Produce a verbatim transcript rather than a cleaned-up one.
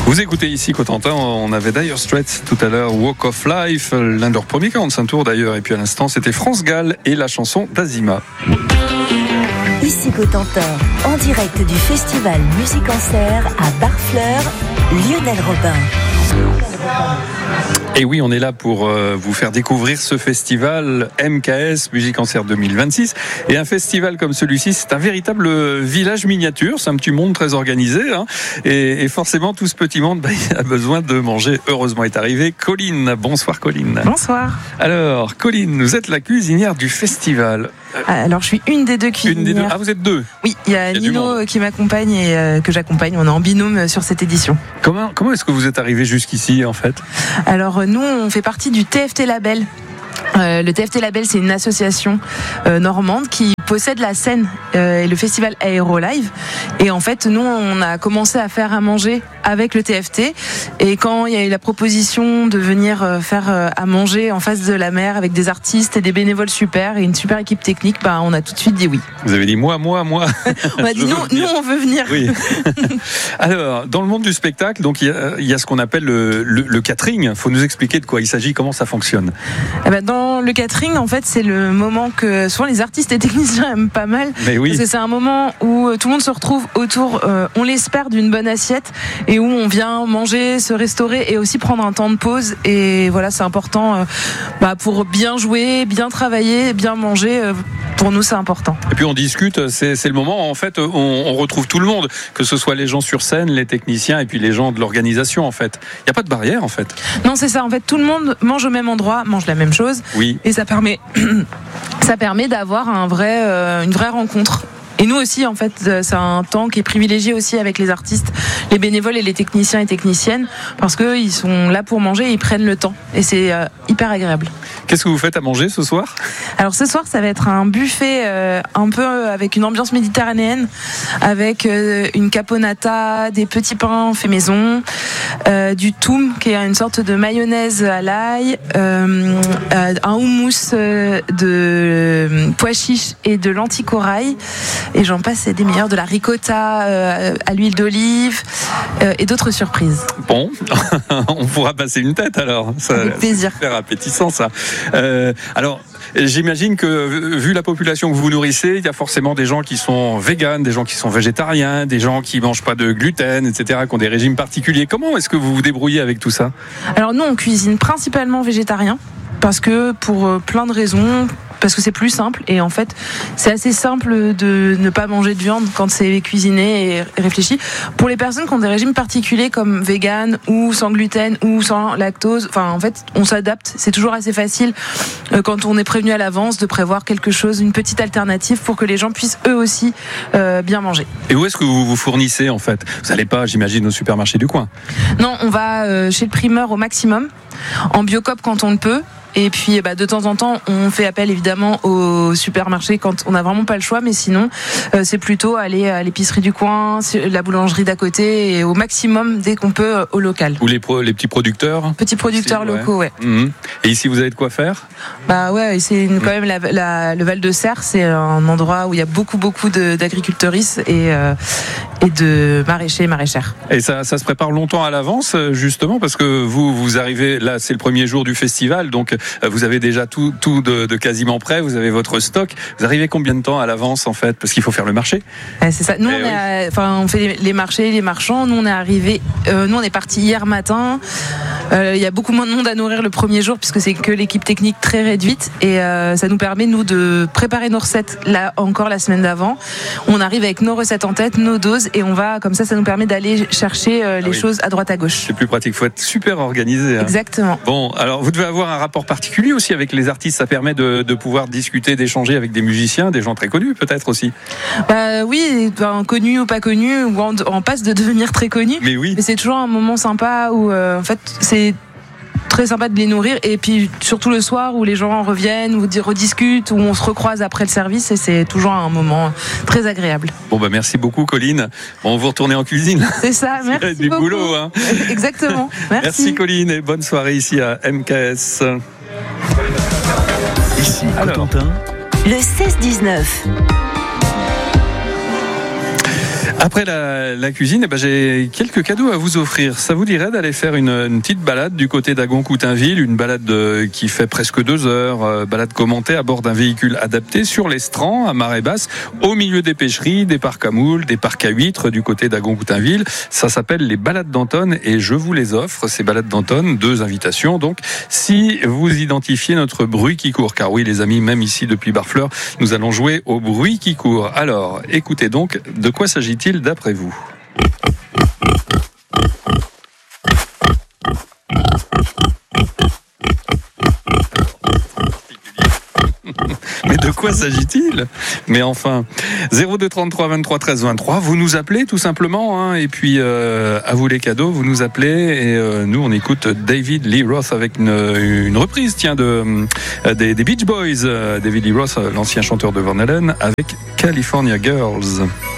Vous écoutez ici Cotentin, on avait Dire Straits tout à l'heure, Walk of Life, l'un de leurs premiers quarante-cinq tours d'ailleurs, et puis à l'instant c'était France Gall et la chanson d'Azima. Ici Cotentin, en direct du festival Musique en Serre à Barfleur, Lionel Robin. Et oui, on est là pour euh, vous faire découvrir ce festival M K S Musique en Serre deux mille vingt-six. Et un festival comme celui-ci, c'est un véritable village miniature. C'est un petit monde très organisé. Hein. Et, et forcément, tout ce petit monde bah, il a besoin de manger. Heureusement est arrivé Colline. Bonsoir Colline. Bonsoir. Alors, Colline, vous êtes la cuisinière du festival. Alors, je suis une des deux cuisinières. Une des deux. Ah, vous êtes deux. Oui, il y a, il y a Nino qui m'accompagne et euh, que j'accompagne. On est en binôme sur cette édition. Comment, comment est-ce que vous êtes arrivé jusqu'ici, en fait ? Alors, nous, on fait partie du T F T Label. Euh, le T F T Label, c'est une association euh, normande qui possède la scène euh, et le festival Aéro Live. Et en fait, nous, on a commencé à faire à manger avec le T F T. Et quand il y a eu la proposition de venir euh, faire euh, à manger en face de la mer avec des artistes et des bénévoles super et une super équipe technique, bah, on a tout de suite dit oui. Vous avez dit moi, moi, moi. On a dit nous, nous, on veut venir. Oui. Alors, dans le monde du spectacle, donc il y a, il y a ce qu'on appelle le, le, le catering. Il faut nous expliquer de quoi il s'agit, comment ça fonctionne. Eh ben, dans le catering, en fait, c'est le moment que souvent les artistes et techniciens aiment pas mal. Mais oui. Parce que c'est un moment où tout le monde se retrouve autour, euh, on l'espère, d'une bonne assiette et où on vient manger, se restaurer et aussi prendre un temps de pause. Et voilà, c'est important euh, bah, pour bien jouer, bien travailler, bien manger. Euh, pour nous, c'est important. Et puis on discute, c'est, c'est le moment, en fait, on, on retrouve tout le monde, que ce soit les gens sur scène, les techniciens et puis les gens de l'organisation, en fait. Il n'y a pas de barrière, en fait. Non, c'est ça. En fait, tout le monde mange au même endroit, mange la même chose. Oui. Et ça permet, ça permet d'avoir un vrai, euh, une vraie rencontre. Et nous aussi, en fait, c'est un temps qui est privilégié aussi avec les artistes, les bénévoles et les techniciens et techniciennes, parce qu'ils sont là pour manger et ils prennent le temps. Et c'est euh, hyper agréable. Qu'est-ce que vous faites à manger ce soir ? Alors ce soir, ça va être un buffet euh, un peu avec une ambiance méditerranéenne, avec euh, une caponata, des petits pains faits maison, euh, du toum, qui est une sorte de mayonnaise à l'ail, euh, euh, un houmous euh, de pois chiches et de lentilles corail. Et j'en passe, c'est des meilleurs, de la ricotta euh, à l'huile d'olive euh, et d'autres surprises. Bon, on pourra passer une tête alors. Ça, avec plaisir. C'est super appétissant ça. Euh, alors, j'imagine que vu la population que vous nourrissez, il y a forcément des gens qui sont véganes, des gens qui sont végétariens, des gens qui mangent pas de gluten, et cetera, qui ont des régimes particuliers. Comment est-ce que vous vous débrouillez avec tout ça ? Alors nous, on cuisine principalement végétarien. Parce que pour plein de raisons, parce que c'est plus simple et en fait c'est assez simple de ne pas manger de viande quand c'est cuisiné et réfléchi. Pour les personnes qui ont des régimes particuliers comme vegan ou sans gluten ou sans lactose, enfin en fait on s'adapte. C'est toujours assez facile quand on est prévenu à l'avance de prévoir quelque chose, une petite alternative pour que les gens puissent eux aussi euh, bien manger. Et où est-ce que vous vous fournissez en fait ? Vous n'allez pas, j'imagine, au supermarché du coin ? Non, on va euh, chez le primeur au maximum, en Biocop quand on le peut. Et puis bah, de temps en temps, on fait appel évidemment au supermarché quand on n'a vraiment pas le choix, mais sinon euh, c'est plutôt aller à l'épicerie du coin, la boulangerie d'à côté et au maximum dès qu'on peut euh, au local. Ou les, pro, les petits producteurs Petits producteurs ici, locaux, ouais. ouais. Mmh. Et ici, vous avez de quoi faire ? Bah ouais, c'est une, quand même la, la, le Val de Serre, c'est un endroit où il y a beaucoup beaucoup de, d'agriculteuristes et, euh, et de maraîchers et maraîchères. Et ça, ça se prépare longtemps à l'avance, justement, parce que vous, vous arrivez, là c'est le premier jour du festival, donc vous avez déjà tout, tout de, de quasiment prêt, vous avez votre stock. Vous arrivez combien de temps à l'avance en fait ? Parce qu'il faut faire le marché. Ouais, c'est ça. Nous, on, oui. est à, enfin, on fait les, les marchés, les marchands. Nous, on est arrivé. Euh, nous, on est parti hier matin. Il euh, y a beaucoup moins de monde à nourrir le premier jour puisque c'est que l'équipe technique très réduite et euh, ça nous permet nous de préparer nos recettes là encore la semaine d'avant. On arrive avec nos recettes en tête, nos doses et on va comme ça. Ça nous permet d'aller chercher euh, les ah oui. choses à droite à gauche. C'est plus pratique. Il faut être super organisé. Hein. Exactement. Bon, alors vous devez avoir un rapport particulier aussi avec les artistes. Ça permet de, de pouvoir discuter, d'échanger avec des musiciens, des gens très connus peut-être aussi. Bah oui, ben, connus ou pas connus, ou en, en passe de devenir très connus. Mais oui. Mais c'est toujours un moment sympa où euh, en fait c'est très sympa de les nourrir et puis surtout le soir où les gens reviennent ou rediscutent où on se recroise après le service et c'est toujours un moment très agréable. Bon bah merci beaucoup Colline. Bon, vous retournez en cuisine. C'est ça, merci du beaucoup. boulot hein. Exactement. Merci. Merci Colline et bonne soirée ici à M K S. Ici Cotentin. Le seize dix-neuf. Après la, la cuisine, eh ben, j'ai quelques cadeaux à vous offrir. Ça vous dirait d'aller faire une, une petite balade du côté d'Agon-Coutainville, une balade de, qui fait presque deux heures, euh, balade commentée à bord d'un véhicule adapté sur l'estran à marée basse, au milieu des pêcheries, des parcs à moules, des parcs à huîtres du côté d'Agon-Coutainville. Ça s'appelle les balades d'Antone et je vous les offre, ces balades d'Antone, deux invitations. Donc, si vous identifiez notre bruit qui court, car oui les amis, même ici depuis Barfleur, nous allons jouer au bruit qui court. Alors, écoutez donc, de quoi s'agit-il d'après vous? Mais de quoi s'agit-il? Mais enfin, zéro deux trente-trois vingt-trois treize vingt-trois, vous nous appelez tout simplement, hein, et puis euh, à vous les cadeaux, vous nous appelez, et euh, nous on écoute David Lee Roth avec une, une reprise, tiens, de, euh, des, des Beach Boys. David Lee Roth, l'ancien chanteur de Van Halen, avec California Girls.